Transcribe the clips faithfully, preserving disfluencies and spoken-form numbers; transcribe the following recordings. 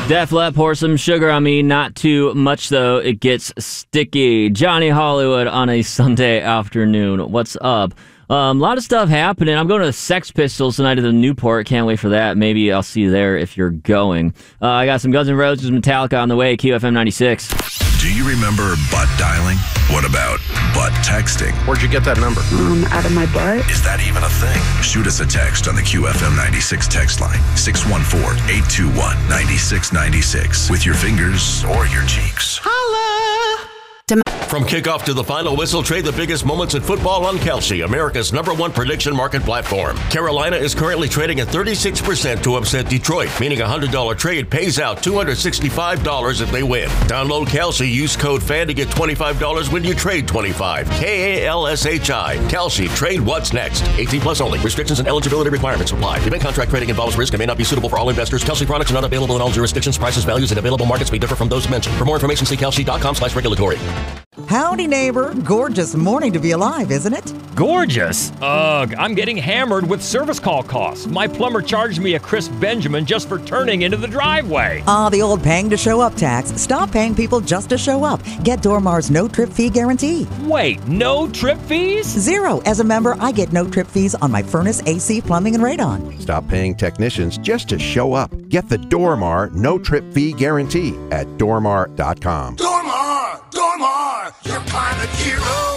Def Leppard, pour some sugar on me. Not too much, though. It gets sticky. Johnny Hollywood on a Sunday afternoon. What's up? Um, a lot of stuff happening. I'm going to the Sex Pistols tonight at the Newport. Can't wait for that. Maybe I'll see you there if you're going. Uh, I got some Guns N' Roses, Metallica on the way. Q F M ninety-six. Do you remember butt dialing? What about butt texting? Where'd you get that number? Um, out of my butt. Is that even a thing? Shoot us a text on the Q F M ninety-six text line, six one four, eight two one, nine six nine six, with your fingers or your cheeks. Holla! From kickoff to the final whistle, trade the biggest moments in football on Kelsey, America's number one prediction market platform. Carolina is currently trading at thirty-six percent to upset Detroit, meaning a one hundred dollars trade pays out two hundred sixty-five dollars if they win. Download Kelsey, use code FAN to get twenty-five dollars when you trade twenty-five dollars. K A L S H I. Kelsey, trade what's next. eighteen plus only. Restrictions and eligibility requirements apply. Event contract trading involves risk and may not be suitable for all investors. Kelsey products are not available in all jurisdictions. Prices, values, and available markets may differ from those mentioned. For more information, see kelsey.com slash regulatory. Howdy, neighbor. Gorgeous morning to be alive, isn't it? Gorgeous? Ugh, I'm getting hammered with service call costs. My plumber charged me a crisp Benjamin just for turning into the driveway. Ah, the old paying to show up tax. Stop paying people just to show up. Get Dormar's no trip fee guarantee. Wait, no trip fees? Zero. As a member, I get no trip fees on my furnace, A C, plumbing, and radon. Stop paying technicians just to show up. Get the Dormar no trip fee guarantee at dormar dot com. Dormar! Dormar! Your pilot hero!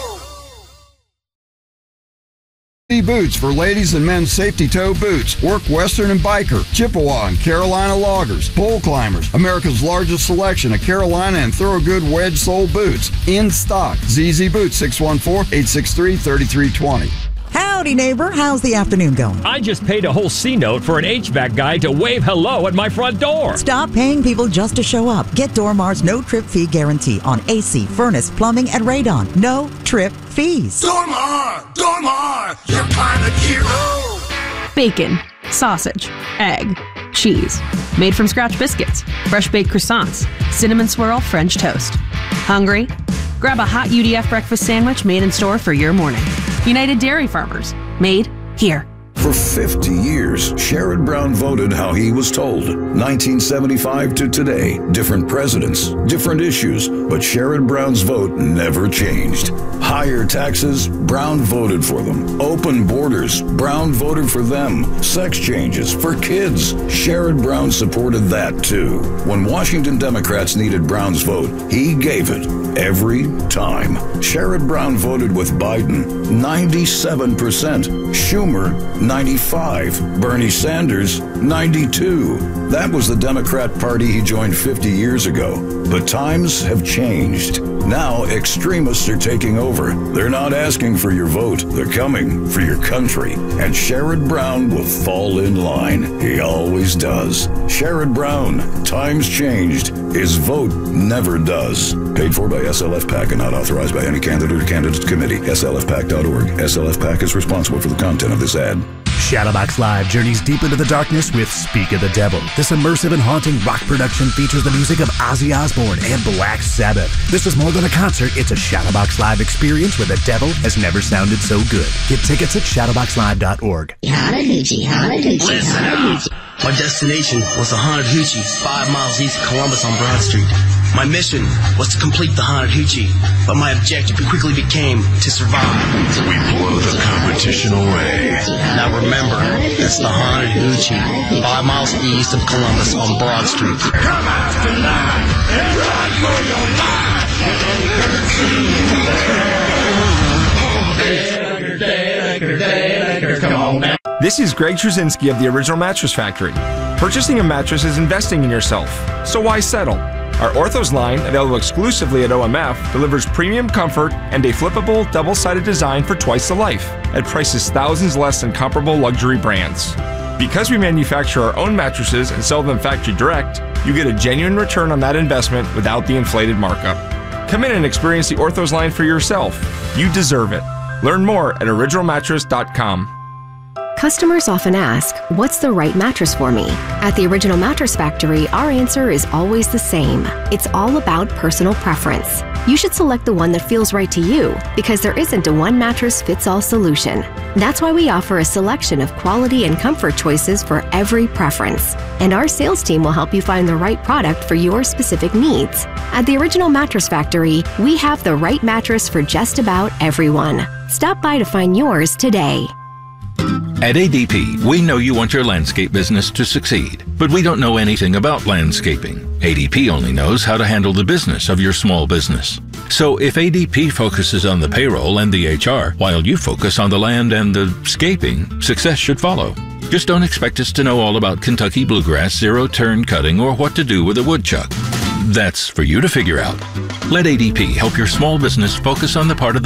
Boots for ladies and men's safety toe boots. Work Western and Biker, Chippewa and Carolina loggers, pole climbers. America's largest selection of Carolina and Thorogood wedge sole boots. In stock. Z Z Boots, six one four, eight six three, three three two zero. Howdy, neighbor. How's the afternoon going? I just paid a whole C-note for an H V A C guy to wave hello at my front door. Stop paying people just to show up. Get Dormar's no trip fee guarantee on A C, furnace, plumbing, and radon. No trip fees. Dormar! Dormar! Your pilot hero! Bacon, sausage, egg, cheese. Made from scratch biscuits, fresh baked croissants, cinnamon swirl French toast. Hungry? Grab a hot U D F breakfast sandwich made in store for your morning. United Dairy Farmers. Made here. For fifty years, Sherrod Brown voted how he was told. nineteen seventy-five to today, different presidents, different issues, but Sherrod Brown's vote never changed. Higher taxes, Brown voted for them. Open borders, Brown voted for them. Sex changes for kids, Sherrod Brown supported that too. When Washington Democrats needed Brown's vote, he gave it every time. Sherrod Brown voted with Biden, ninety-seven percent. Schumer, ninety-five. Bernie Sanders, ninety-two. That was the Democrat Party he joined fifty years ago. But times have changed. Now extremists are taking over. They're not asking for your vote. They're coming for your country. And Sherrod Brown will fall in line. He always does. Sherrod Brown, times changed. His vote never does. Paid for by S L F PAC and not authorized by any candidate or candidates committee. S L F PAC dot org. S L F PAC is responsible for the content of this ad. Shadowbox Live journeys deep into the darkness with Speak of the Devil. This immersive and haunting rock production features the music of Ozzy Osbourne and Black Sabbath. This is more than a concert, it's a Shadowbox Live experience where the devil has never sounded so good. Get tickets at shadowbox live dot org. Hallelujah, hallelujah, Listen hallelujah. up. My destination was the Haunted Hoochie, five miles east of Columbus on Broad Street. My mission was to complete the Haunted Hoochie, but my objective quickly became to survive. We blow the competition away. Now remember, it's the Haunted Hoochie, five miles east of Columbus on Broad Street. Come out tonight and run for your life. Come on now. This is Greg Trusinski of the Original Mattress Factory. Purchasing a mattress is investing in yourself, so why settle? Our Orthos line, available exclusively at O M F, delivers premium comfort and a flippable, double-sided design for twice the life, at prices thousands less than comparable luxury brands. Because we manufacture our own mattresses and sell them factory direct, you get a genuine return on that investment without the inflated markup. Come in and experience the Orthos line for yourself. You deserve it. Learn more at original mattress dot com. Customers often ask, what's the right mattress for me? At the Original Mattress Factory, our answer is always the same. It's all about personal preference. You should select the one that feels right to you because there isn't a one mattress fits all solution. That's why we offer a selection of quality and comfort choices for every preference. And our sales team will help you find the right product for your specific needs. At the Original Mattress Factory, we have the right mattress for just about everyone. Stop by to find yours today. At A D P, we know you want your landscape business to succeed, but we don't know anything about landscaping. A D P only knows how to handle the business of your small business. So if A D P focuses on the payroll and the H R, while you focus on the land and the scaping, success should follow. Just don't expect us to know all about Kentucky bluegrass, zero-turn cutting, or what to do with a woodchuck. That's for you to figure out. Let A D P help your small business focus on the part of the